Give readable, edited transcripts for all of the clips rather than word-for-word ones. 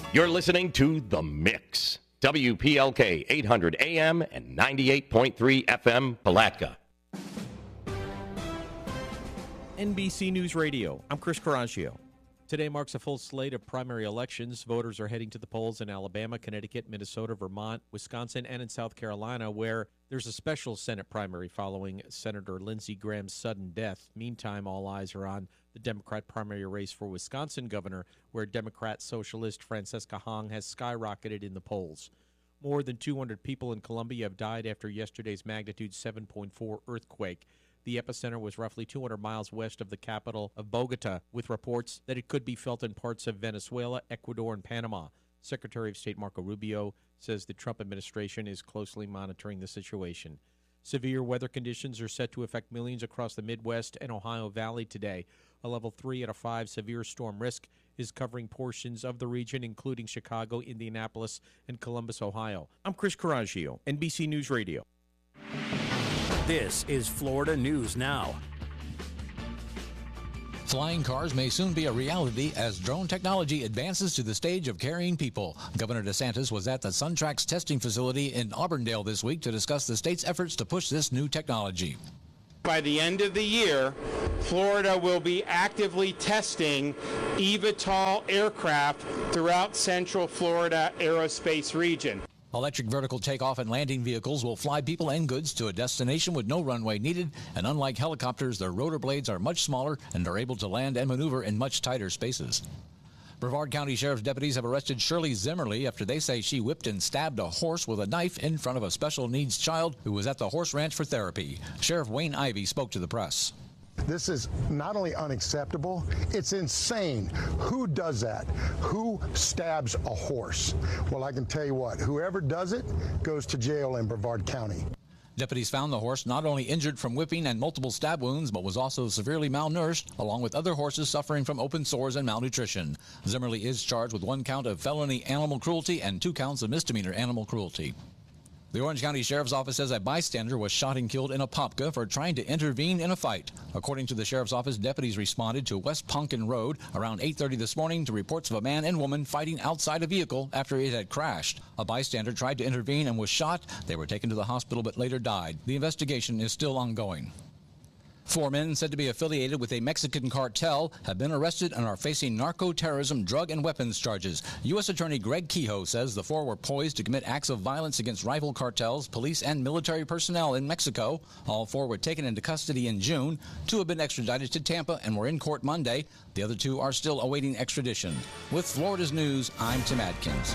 You're listening to The Mix. WPLK 800 AM and 98.3 FM, Palatka. NBC News Radio. I'm Chris Carrascio. Today marks a full slate of primary elections. Voters are heading to the polls in Alabama, Connecticut, Minnesota, Vermont, Wisconsin, and in South Carolina, where there's a special Senate primary following Senator Lindsey Graham's sudden death. Meantime, all eyes are on the Democrat primary race for Wisconsin governor, where Democrat socialist Francesca Hong has skyrocketed in the polls. More than 200 people in Colombia have died after yesterday's magnitude 7.4 earthquake. The epicenter was roughly 200 miles west of the capital of Bogota, with reports that it could be felt in parts of Venezuela, Ecuador, and Panama. Secretary of State Marco Rubio says the Trump administration is closely monitoring the situation. Severe weather conditions are set to affect millions across the Midwest and Ohio Valley today. A level 3 out of 5 severe storm risk is covering portions of the region, including Chicago, Indianapolis, and Columbus, Ohio. I'm Chris Carrascio, NBC News Radio. This is Florida News Now. Flying cars may soon be a reality as drone technology advances to the stage of carrying people. Governor DeSantis was at the SunTrax testing facility in Auburndale this week to discuss the state's efforts to push this new technology. By the end of the year, Florida will be actively testing eVTOL aircraft throughout Central Florida aerospace region. Electric vertical takeoff and landing vehicles will fly people and goods to a destination with no runway needed, and unlike helicopters, their rotor blades are much smaller and are able to land and maneuver in much tighter spaces. Brevard County Sheriff's deputies have arrested Shirley Zimmerly after they say she whipped and stabbed a horse with a knife in front of a special needs child who was at the horse ranch for therapy. Sheriff Wayne Ivey spoke to the press. This is not only unacceptable, it's insane. Who does that? Who stabs a horse? Well, I can tell you what, whoever does it goes to jail in Brevard County. Deputies found the horse not only injured from whipping and multiple stab wounds, but was also severely malnourished, along with other horses suffering from open sores and malnutrition. Zimmerly is charged with 1 count of felony animal cruelty and 2 counts of misdemeanor animal cruelty. The Orange County Sheriff's Office says a bystander was shot and killed in Apopka for trying to intervene in a fight. According to the Sheriff's Office, deputies responded to West Ponkin Road around 8:30 this morning to reports of a man and woman fighting outside a vehicle after it had crashed. A bystander tried to intervene and was shot. They were taken to the hospital but later died. The investigation is still ongoing. 4 men said to be affiliated with a Mexican cartel have been arrested and are facing narco-terrorism, drug, and weapons charges. U.S. Attorney Greg Kehoe says the 4 were poised to commit acts of violence against rival cartels, police, and military personnel in Mexico. All 4 were taken into custody in June. 2 have been extradited to Tampa and were in court Monday. The other 2 are still awaiting extradition. With Florida's News, I'm Tim Adkins.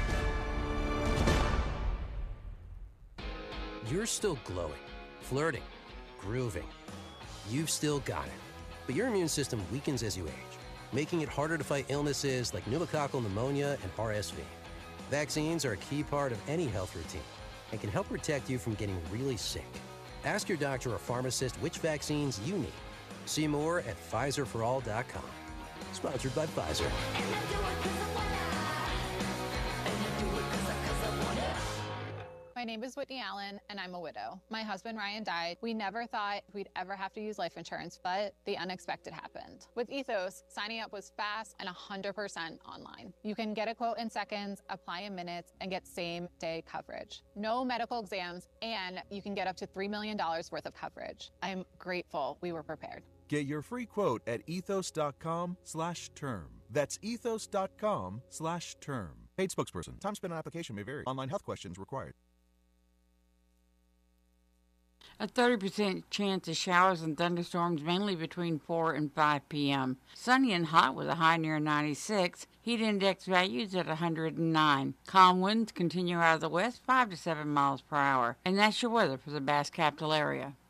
You're still glowing, flirting, grooving. You've still got it, but your immune system weakens as you age, making it harder to fight illnesses like pneumococcal pneumonia and RSV. Vaccines are a key part of any health routine and can help protect you from getting really sick. Ask your doctor or pharmacist which vaccines you need. See more at PfizerForAll.com. Sponsored by Pfizer. My name is Whitney Allen, and I'm a widow. My husband, Ryan, died. We never thought we'd ever have to use life insurance, but the unexpected happened. With Ethos, signing up was fast and 100% online. You can get a quote in seconds, apply in minutes, and get same-day coverage. No medical exams, and you can get up to $3 million worth of coverage. I'm grateful we were prepared. Get your free quote at ethos.com/term. That's ethos.com/term. Paid spokesperson. Time spent on application may vary. Online health questions required. A 30% chance of showers and thunderstorms mainly between 4 and 5 p.m. Sunny and hot with a high near 96. Heat index values at 109. Calm winds continue out of the west 5 to 7 miles per hour. And that's your weather for the Bass Capital area.